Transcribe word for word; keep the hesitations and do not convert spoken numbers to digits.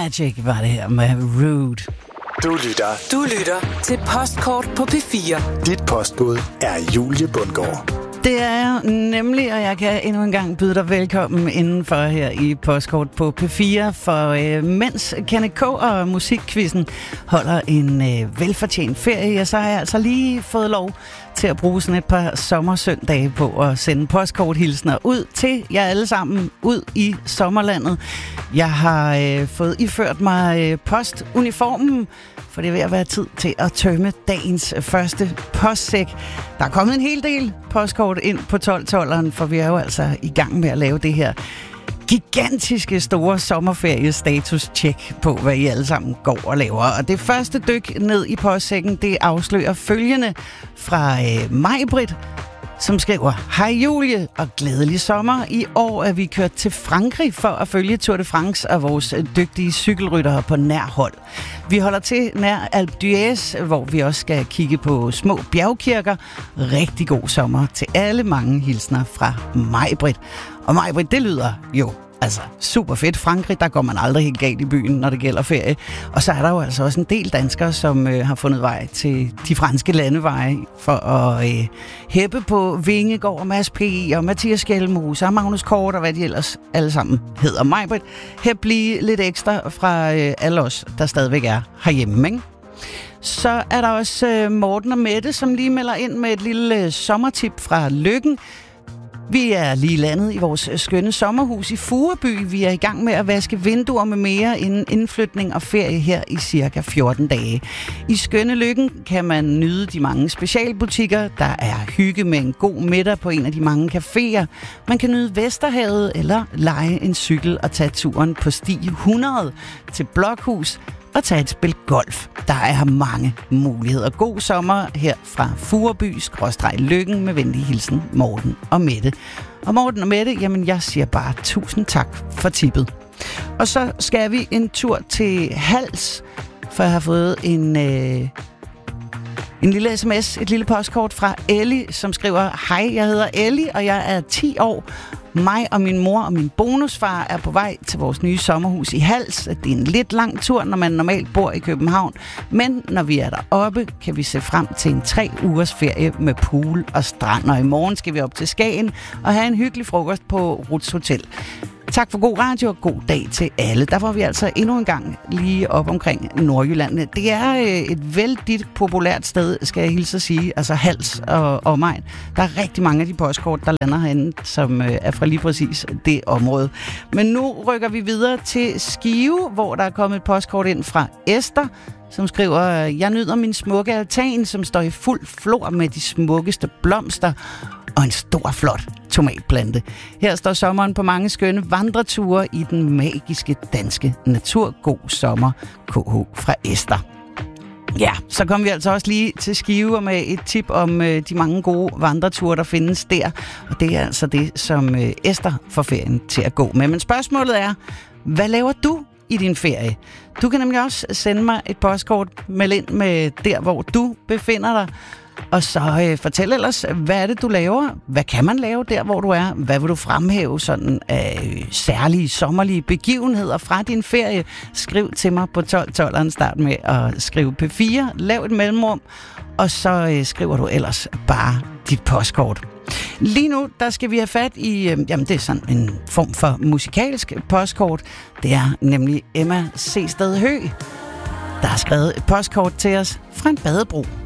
Magic var det her med Rude. Du lytter. Du lytter til Postkort på P fire. Dit postbud er Julie Bundgaard. Det er jeg nemlig, og jeg kan endnu en gang byde dig velkommen indenfor her i Postkort på P fire, for øh, mens Kenneth K. og Musikquizzen holder en øh, velfortjent ferie, så har jeg altså lige fået lov til at bruge sådan et par sommersøndage på at sende postkorthilsner ud til jer alle sammen, ud i sommerlandet. Jeg har øh, fået iført mig øh, postuniformen, for det er ved at være tid til at tømme dagens første postsæk. Der er kommet en hel del postkort ind på tolv-tolveren, for vi er jo altså i gang med at lave det her gigantiske store sommerferie-status-check på, hvad I alle sammen går og laver. Og det første dyk ned i postsækken, det afslører følgende fra øh, Maj-Brit, som skriver: Hej Julie og glædelig sommer. I år er vi kørt til Frankrig for at følge Tour de France og vores dygtige cykelryttere på nær hold. Vi holder til nær Alpe d'Huez, hvor vi også skal kigge på små bjergkirker. Rigtig god sommer til alle. Mange hilsner fra Maj-Brit. Og Maj-Brit, det lyder jo altså super fedt. Frankrig, der går man aldrig helt galt i byen, når det gælder ferie. Og så er der jo altså også en del danskere, som øh, har fundet vej til de franske landeveje for at øh, hæppe på Vingegaard og Mads P. og Mathias Skjelmose og Magnus Kort og hvad de ellers alle sammen hedder. Maj-Brit, hæb lige lidt ekstra fra øh, alle os, der stadigvæk er herhjemme, ikke? Så er der også øh, Morten og Mette, som lige melder ind med et lille øh, sommertip fra Løkken. Vi er lige landet i vores skønne sommerhus i Fureby. Vi er i gang med at vaske vinduer med mere inden indflytning og ferie her i cirka fjorten dage. I skønne Løkken kan man nyde de mange specialbutikker. Der er hygge med en god middag på en af de mange caféer. Man kan nyde Vesterhavet eller leje en cykel og tage turen på sti hundrede til Blokhus og tage et spil golf. Der er mange muligheder. God sommer her fra Fureby-Løkken med venlig hilsen Morten og Mette. Og Morten og Mette, jamen jeg siger bare tusind tak for tippet. Og så skal vi en tur til Hals, for jeg har fået en, øh, en lille sms, et lille postkort fra Ellie, som skriver: Hej, jeg hedder Ellie, og jeg er ti år. Mig og min mor og min bonusfar er på vej til vores nye sommerhus i Hals. Det er en lidt lang tur, når man normalt bor i København. Men når vi er deroppe, kan vi se frem til en tre ugers ferie med pool og strand. Og i morgen skal vi op til Skagen og have en hyggelig frokost på Ruths Hotel. Tak for god radio og god dag til alle. Der var vi altså endnu en gang lige op omkring Nordjylland. Det er et vældigt populært sted, skal jeg hilse at sige. Altså Hals og omegn. Der er rigtig mange af de postkort, der lander herinde, som er fra lige præcis det område. Men nu rykker vi videre til Skive, hvor der er kommet et postkort ind fra Esther, som skriver: Jeg nyder min smukke altan, som står i fuld flor med de smukkeste blomster og en stor, flot tomatplante. Her står sommeren på mange skønne vandreture i den magiske danske natur. God sommer, K H fra Esther. Ja, så kom vi altså også lige til Skive med et tip om øh, de mange gode vandreture, der findes der. Og det er altså det, som øh, Esther får ferien til at gå med. Men spørgsmålet er, hvad laver du i din ferie? Du kan nemlig også sende mig et postkort, meld ind med der, hvor du befinder dig. Og så øh, fortæl ellers, hvad er det, du laver? Hvad kan man lave der, hvor du er? Hvad vil du fremhæve sådan af øh, særlige sommerlige begivenheder fra din ferie? Skriv til mig på tolv-tolveren. Start med at skrive P fire. Lav et mellemrum. Og så øh, skriver du ellers bare dit postkort. Lige nu, der skal vi have fat i, øh, jamen det er sådan en form for musikalsk postkort. Det er nemlig Emma C. Sted Høgh, der har skrevet et postkort til os fra en badebro.